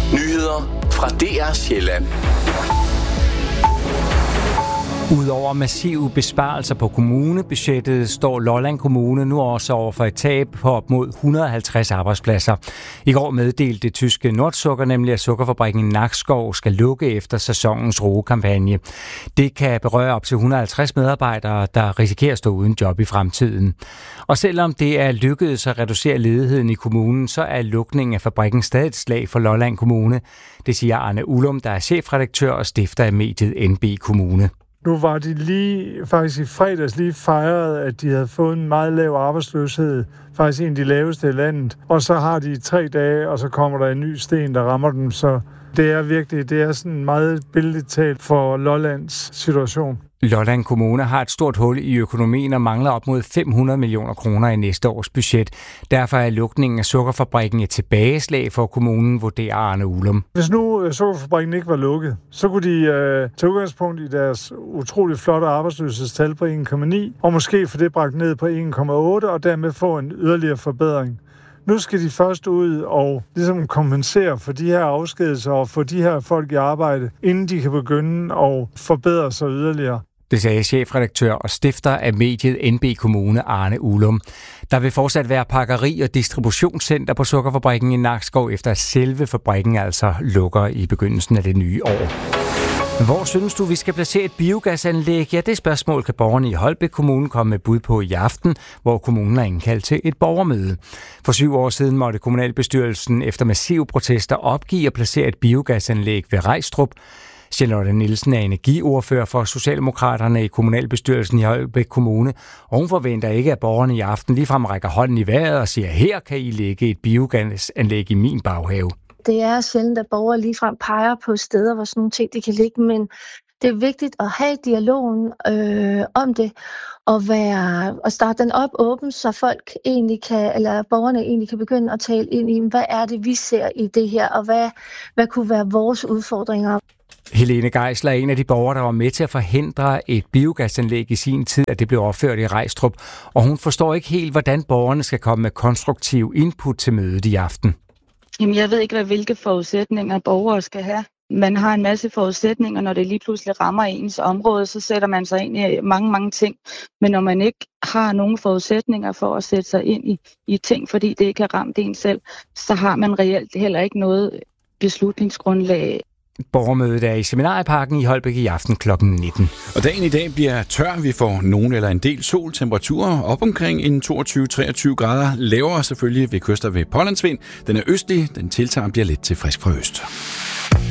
Nyheder fra DR Sjælland. Udover massive besparelser på kommunebudgettet, står Lolland Kommune nu også over for et tab på op mod 150 arbejdspladser. I går meddelte det tyske Nordsukker nemlig, at sukkerfabrikken i Nakskov skal lukke efter sæsonens roekampagne. Det kan berøre op til 150 medarbejdere, der risikerer at stå uden job i fremtiden. Og selvom det er lykkedes at reducere ledigheden i kommunen, så er lukningen af fabrikken stadig et slag for Lolland Kommune. Det siger Arne Ullum, der er chefredaktør og stifter af mediet NB Kommune. Nu var de faktisk i fredags lige fejret, at de havde fået en meget lav arbejdsløshed. Faktisk en af de laveste i landet. Og så har de 3 dage, og så kommer der en ny sten, der rammer dem. Så det er sådan meget billedligt talt for Lollands situation. Lolland Kommune har et stort hul i økonomien og mangler op mod 500 millioner kroner i næste års budget. Derfor er lukningen af sukkerfabrikken et tilbageslag for kommunen, vurderer Arne Ullum. Hvis nu sukkerfabrikken ikke var lukket, så kunne de tage udgangspunkt i deres utroligt flotte arbejdsløshedstal på 1,9, og måske få det bragt ned på 1,8, og dermed få en yderligere forbedring. Nu skal de først ud og ligesom kompensere for de her afskedelser og få de her folk i arbejde, inden de kan begynde at forbedre sig yderligere. Det sagde chefredaktør og stifter af mediet NB Kommune Arne Ullum. Der vil fortsat være pakkeri- og distributionscenter på sukkerfabrikken i Nakskov, efter at selve fabrikken altså lukker i begyndelsen af det nye år. Hvor synes du, vi skal placere et biogasanlæg? Ja, det spørgsmål kan borgerne i Holbæk Kommune komme med bud på i aften, hvor kommunen har indkaldt til et borgermøde. For 7 år siden måtte kommunalbestyrelsen efter massive protester opgive at placere et biogasanlæg ved Rejstrup. Charlotte Nielsen er energiordfører for Socialdemokraterne i kommunalbestyrelsen i Holbæk Kommune, og hun forventer ikke, at borgerne i aften ligefrem rækker hånden i vejret og siger, her kan I lægge et biogasanlæg i min baghave. Det er sjældent, at borgere ligefrem peger på steder, hvor sådan nogle ting de kan ligge, men det er vigtigt at have dialogen om det og starte den op åben, så borgerne egentlig kan begynde at tale ind i, hvad er det, vi ser i det her, og hvad kunne være vores udfordringer. Helene Geisler er en af de borgere, der var med til at forhindre et biogasanlæg i sin tid, at det blev opført i Rejstrup, og hun forstår ikke helt, hvordan borgerne skal komme med konstruktiv input til mødet i aften. Jamen, jeg ved ikke, hvilke forudsætninger borgere skal have. Man har en masse forudsætninger, når det lige pludselig rammer ens område, så sætter man sig ind i mange ting. Men når man ikke har nogen forudsætninger for at sætte sig ind i ting, fordi det ikke har ramt en selv, så har man reelt heller ikke noget beslutningsgrundlag. Borgermødet er i Seminarieparken i Holbæk i aften kl. 19. Og dagen i dag bliver tør. Vi får nogen eller en del sol. Temperaturer op omkring en 22-23 grader. Lavere selvfølgelig ved kyster ved pålandsvind. Den er østlig. Den tiltager bliver lidt til frisk fra øst.